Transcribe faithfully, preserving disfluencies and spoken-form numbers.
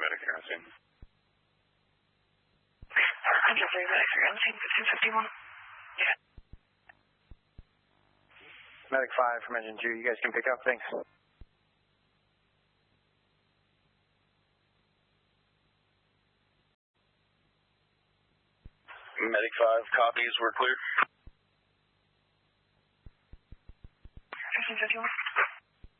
medic here on scene. Roger, three medic here on scene for two fifty-one. Yeah. Medic five from engine two, you guys can pick up, thanks. Medic five, copies, we're clear. fifteen fifty-one.